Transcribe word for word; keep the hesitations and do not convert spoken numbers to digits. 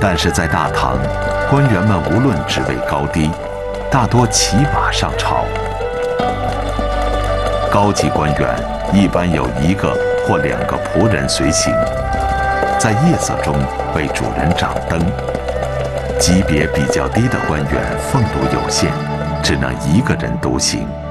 但是在大唐，官员们无论职位高低，大多骑马上朝。高级官员一般有一个或两个仆人随行，在夜色中为主人掌灯。级别比较低的官员俸禄有限，只能一个人独行。